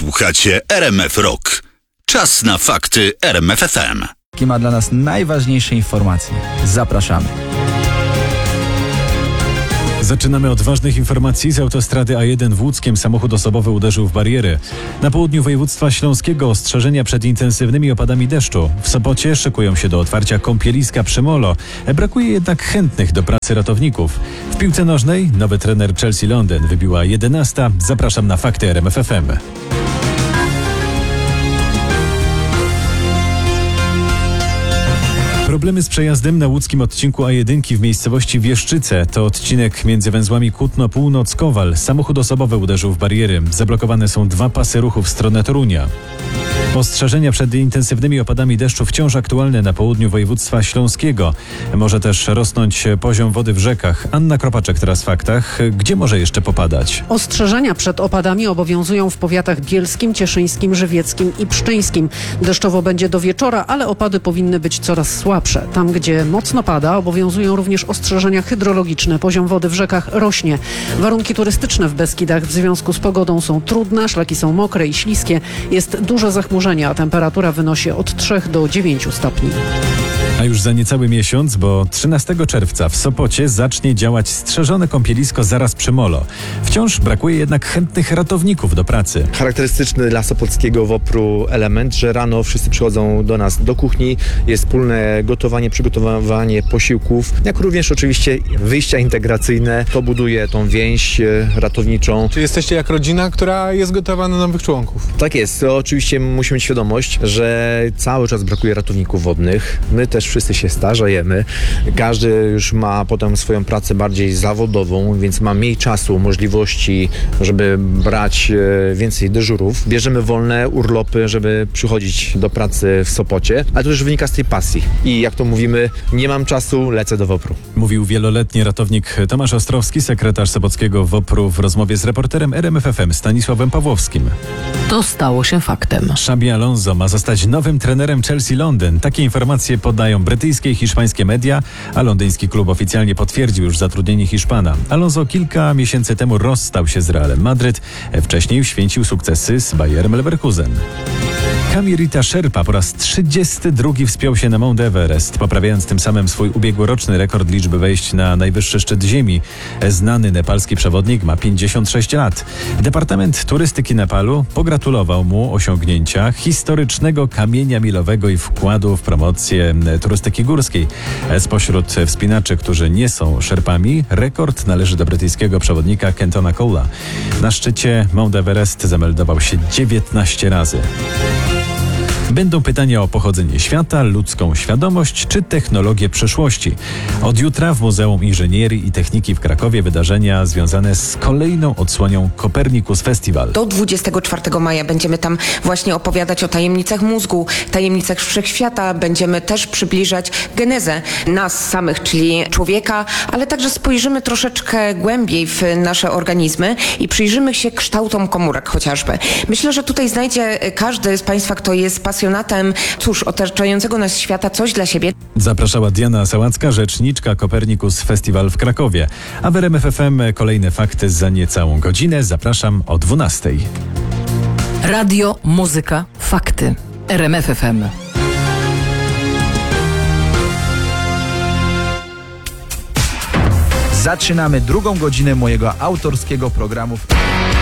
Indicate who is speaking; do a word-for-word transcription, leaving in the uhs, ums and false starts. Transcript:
Speaker 1: Słuchacie R M F Rock. Czas na fakty R M F F M.
Speaker 2: Jaki ma dla nas najważniejsze informacje. Zapraszamy.
Speaker 3: Zaczynamy od ważnych informacji. Z autostrady A jeden w Łódzkiem samochód osobowy uderzył w bariery. Na południu województwa śląskiego ostrzeżenia przed intensywnymi opadami deszczu. W Sopocie szykują się do otwarcia kąpieliska przy Molo. Brakuje jednak chętnych do pracy ratowników. W piłce nożnej nowy trener Chelsea Londyn. Wybiła jedenasta. Zapraszam na fakty R M F F M. Problemy z przejazdem na łódzkim odcinku A jeden w miejscowości Wieszczyce. To odcinek między węzłami Kutno Północ-Kowal. Samochód osobowy uderzył w bariery. Zablokowane są dwa pasy ruchu w stronę Torunia. Ostrzeżenia przed intensywnymi opadami deszczu wciąż aktualne na południu województwa śląskiego. Może też rosnąć poziom wody w rzekach. Anna Kropaczek teraz w faktach. Gdzie może jeszcze popadać?
Speaker 4: Ostrzeżenia przed opadami obowiązują w powiatach bielskim, cieszyńskim, żywieckim i pszczyńskim. Deszczowo będzie do wieczora, ale opady powinny być coraz słabsze. Tam, gdzie mocno pada, obowiązują również ostrzeżenia hydrologiczne. Poziom wody w rzekach rośnie. Warunki turystyczne w Beskidach w związku z pogodą są trudne, szlaki są mokre i śliskie. Jest duże zachmurzenie, a temperatura wynosi od trzech do dziewięciu stopni.
Speaker 3: A już za niecały miesiąc, bo trzynastego czerwca w Sopocie zacznie działać strzeżone kąpielisko zaraz przy Molo. Wciąż brakuje jednak chętnych ratowników do pracy.
Speaker 5: Charakterystyczny dla sopockiego WOPR-u element, że rano wszyscy przychodzą do nas do kuchni, jest wspólne gotowanie, przygotowywanie posiłków, jak również oczywiście wyjścia integracyjne. To buduje tą więź ratowniczą.
Speaker 6: Czy jesteście jak rodzina, która jest gotowa na nowych członków?
Speaker 5: Tak jest. To oczywiście musimy mieć świadomość, że cały czas brakuje ratowników wodnych. My też wszyscy się starzejemy. Każdy już ma potem swoją pracę bardziej zawodową, więc ma mniej czasu, możliwości, żeby brać więcej dyżurów. Bierzemy wolne urlopy, żeby przychodzić do pracy w Sopocie, ale to też wynika z tej pasji. I jak to mówimy, nie mam czasu, lecę do WOPR-u.
Speaker 3: Mówił wieloletni ratownik Tomasz Ostrowski, sekretarz sopockiego WOPR-u w rozmowie z reporterem R M F F M Stanisławem Pawłowskim.
Speaker 7: To stało się faktem.
Speaker 3: Xabi Alonso ma zostać nowym trenerem Chelsea Londyn. Takie informacje podają brytyjskie i hiszpańskie media, a londyński klub oficjalnie potwierdził już zatrudnienie Hiszpana. Alonso kilka miesięcy temu rozstał się z Realem Madryt. Wcześniej uświęcił sukcesy z Bayerem Leverkusen. Kamirita Sherpa po raz trzydziesty drugi wspiął się na Mount Everest, poprawiając tym samym swój ubiegłoroczny rekord liczby wejść na najwyższy szczyt Ziemi. Znany nepalski przewodnik ma pięćdziesiąt sześć lat. Departament Turystyki Nepalu pogratulował mu osiągnięcia historycznego kamienia milowego i wkładu w promocję turystyki górskiej. Spośród wspinaczy, którzy nie są Sherpami, rekord należy do brytyjskiego przewodnika Kentona Cole'a. Na szczycie Mount Everest zameldował się dziewiętnaście razy. Będą pytania o pochodzenie świata, ludzką świadomość czy technologię przyszłości. Od jutra w Muzeum Inżynierii i Techniki w Krakowie wydarzenia związane z kolejną odsłonią Copernicus Festival.
Speaker 8: Do dwudziestego czwartego maja będziemy tam właśnie opowiadać o tajemnicach mózgu, tajemnicach wszechświata. Będziemy też przybliżać genezę nas samych, czyli człowieka, ale także spojrzymy troszeczkę głębiej w nasze organizmy i przyjrzymy się kształtom komórek chociażby. Myślę, że tutaj znajdzie każdy z Państwa, kto jest pasjonatem, cóż, otaczającego nas świata, coś dla siebie.
Speaker 3: Zapraszała Diana Sałacka, rzeczniczka Copernicus Festival w Krakowie. A w R M F F M kolejne fakty za niecałą godzinę. Zapraszam o dwunastej.
Speaker 7: Radio, muzyka, fakty. R M F F M.
Speaker 2: Zaczynamy drugą godzinę mojego autorskiego programu.